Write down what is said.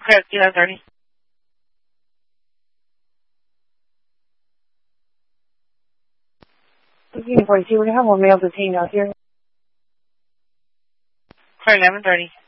Clear 11:30. Union 42, we have one male detained out here. Clear 11:30.